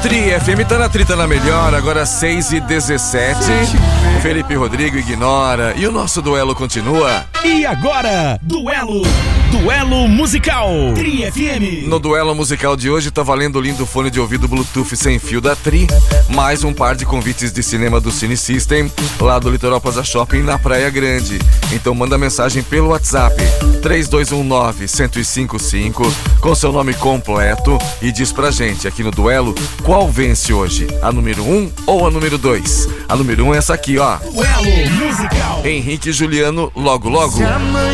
Tri FM tá na Tri, tá na melhor, agora 6h17. Felipe Rodrigo ignora e o nosso duelo continua. E agora, duelo musical Tri FM. No duelo musical de hoje tá valendo o lindo fone de ouvido Bluetooth sem fio da Tri, mais um par de convites de cinema do Cine System, lá do Litoral Plaza Shopping na Praia Grande. Então manda mensagem pelo WhatsApp 3219-1055 com seu nome completo e diz pra gente aqui no duelo qual vence hoje, a número 1 ou a número 2. A número 1 é essa aqui, ó. Duelo musical. Henrique e Juliano, logo logo.